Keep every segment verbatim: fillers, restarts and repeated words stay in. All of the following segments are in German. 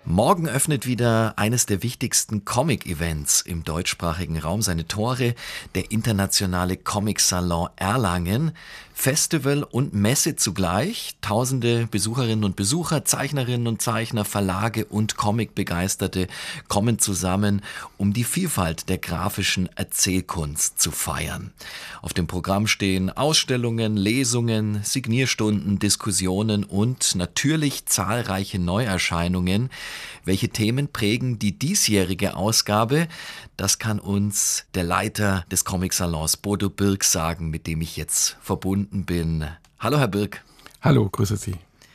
Morgen öffnet wieder eines der wichtigsten Comic-Events im deutschsprachigen Raum seine Tore, der internationale Comic-Salon Erlangen. Festival und Messe zugleich. Tausende Besucherinnen und Besucher, Zeichnerinnen und Zeichner, Verlage und Comic-Begeisterte kommen zusammen, um die Vielfalt der grafischen Erzählkunst zu feiern. Auf dem Programm stehen Ausstellungen, Lesungen, Signierstunden, Diskussionen und natürlich zahlreiche Neuerscheinungen. Welche Themen prägen die diesjährige Ausgabe? Das kann uns der Leiter des Comic-Salons, Bodo Birk, sagen, mit dem ich jetzt verbunden bin. Hallo, Herr Birk. Hallo, grüße Sie.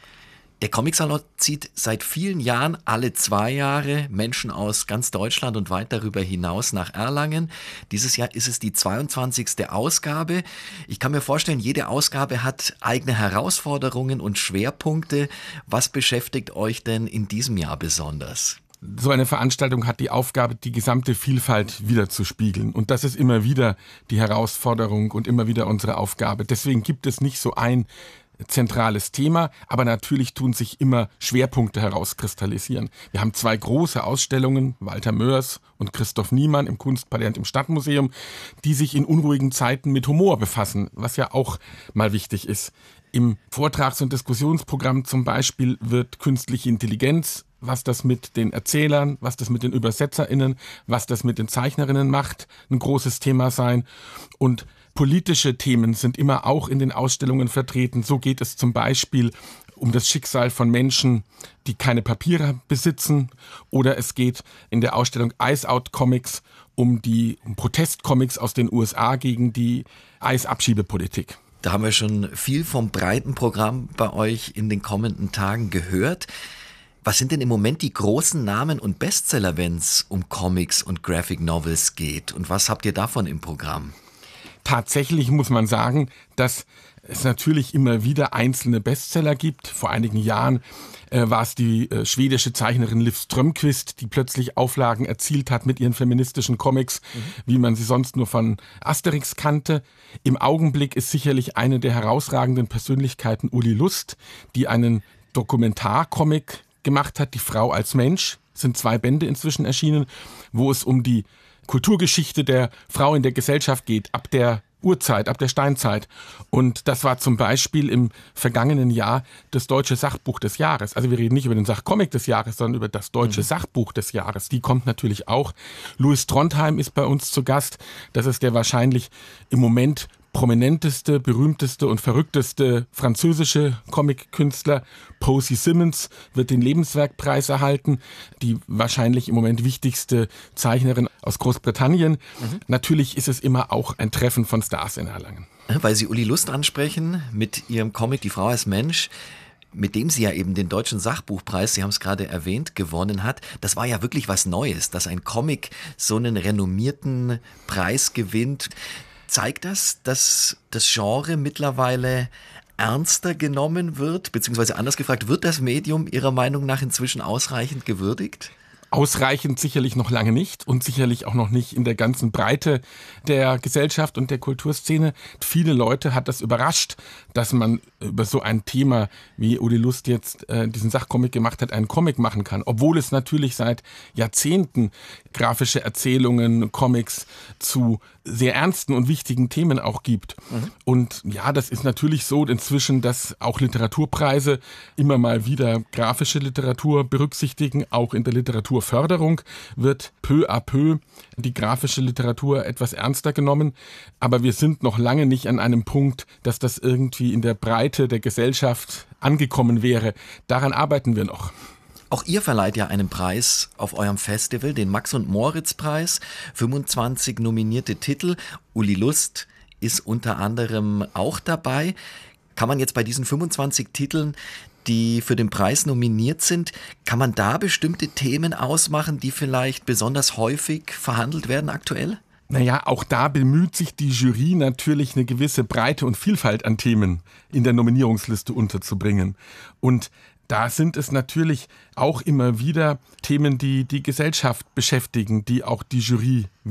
Der Comic-Salon zieht seit vielen Jahren alle zwei Jahre Menschen aus ganz Deutschland und weit darüber hinaus nach Erlangen. Dieses Jahr ist es die zweiundzwanzigste Ausgabe. Ich kann mir vorstellen, jede Ausgabe hat eigene Herausforderungen und Schwerpunkte. Was beschäftigt euch denn in diesem Jahr besonders? So eine Veranstaltung hat die Aufgabe, die gesamte Vielfalt wiederzuspiegeln. Und das ist immer wieder die Herausforderung und immer wieder unsere Aufgabe. Deswegen gibt es nicht so ein zentrales Thema, aber natürlich tun sich immer Schwerpunkte herauskristallisieren. Wir haben zwei große Ausstellungen, Walter Mörs und Christoph Niemann im Kunstpalais und im Stadtmuseum, die sich in unruhigen Zeiten mit Humor befassen, was ja auch mal wichtig ist. Im Vortrags- und Diskussionsprogramm zum Beispiel wird künstliche Intelligenz, was das mit den Erzählern, was das mit den ÜbersetzerInnen, was das mit den Zeichnerinnen macht, ein großes Thema sein. Und politische Themen sind immer auch in den Ausstellungen vertreten. So geht es zum Beispiel um das Schicksal von Menschen, die keine Papiere besitzen. Oder es geht in der Ausstellung Ice Out Comics um die um Protestcomics aus den U S A gegen die Eisabschiebepolitik. Da haben wir schon viel vom breiten Programm bei euch in den kommenden Tagen gehört. Was sind denn im Moment die großen Namen und Bestseller, wenn es um Comics und Graphic Novels geht? Und was habt ihr davon im Programm? Tatsächlich muss man sagen, dass es natürlich immer wieder einzelne Bestseller gibt. Vor einigen Jahren äh, war es die äh, schwedische Zeichnerin Liv Strömquist, die plötzlich Auflagen erzielt hat mit ihren feministischen Comics, mhm. wie man sie sonst nur von Asterix kannte. Im Augenblick ist sicherlich eine der herausragenden Persönlichkeiten Uli Lust, die einen Dokumentarcomic gemacht hat, Die Frau als Mensch. Es sind zwei Bände inzwischen erschienen, wo es um die Kulturgeschichte der Frau in der Gesellschaft geht, ab der Urzeit, ab der Steinzeit. Und das war zum Beispiel im vergangenen Jahr das Deutsche Sachbuch des Jahres. Also wir reden nicht über den Sachcomic des Jahres, sondern über das Deutsche mhm. Sachbuch des Jahres. Die kommt natürlich auch. Louis Trondheim ist bei uns zu Gast. Das ist der wahrscheinlich im Moment prominenteste, berühmteste und verrückteste französische Comic-Künstler. Posy Simmons wird den Lebenswerkpreis erhalten, die wahrscheinlich im Moment wichtigste Zeichnerin aus Großbritannien. Mhm. Natürlich ist es immer auch ein Treffen von Stars in Erlangen. Weil Sie Uli Lust ansprechen mit Ihrem Comic Die Frau als Mensch, mit dem sie ja eben den Deutschen Sachbuchpreis, Sie haben es gerade erwähnt, gewonnen hat. Das war ja wirklich was Neues, dass ein Comic so einen renommierten Preis gewinnt. Zeigt das, dass das Genre mittlerweile ernster genommen wird? Beziehungsweise anders gefragt, wird das Medium Ihrer Meinung nach inzwischen ausreichend gewürdigt? Ausreichend sicherlich noch lange nicht und sicherlich auch noch nicht in der ganzen Breite der Gesellschaft und der Kulturszene. Viele Leute hat das überrascht, dass man über so ein Thema, wie Uli Lust jetzt äh, diesen Sachcomic gemacht hat, einen Comic machen kann. Obwohl es natürlich seit Jahrzehnten grafische Erzählungen, Comics zu sehr ernsten und wichtigen Themen auch gibt. Mhm. Und ja, das ist natürlich so inzwischen, dass auch Literaturpreise immer mal wieder grafische Literatur berücksichtigen. Auch in der Literaturförderung wird peu à peu die grafische Literatur etwas ernster genommen. Aber wir sind noch lange nicht an einem Punkt, dass das irgendwie in der Breite der Gesellschaft angekommen wäre. Daran arbeiten wir noch. Auch ihr verleiht ja einen Preis auf eurem Festival, den Max-und-Moritz-Preis. fünfundzwanzig nominierte Titel. Uli Lust ist unter anderem auch dabei. Kann man jetzt bei diesen fünfundzwanzig Titeln, die für den Preis nominiert sind, kann man da bestimmte Themen ausmachen, die vielleicht besonders häufig verhandelt werden aktuell? Naja, auch da bemüht sich die Jury natürlich, eine gewisse Breite und Vielfalt an Themen in der Nominierungsliste unterzubringen. Und da sind es natürlich auch immer wieder Themen, die die Gesellschaft beschäftigen, die auch die Jury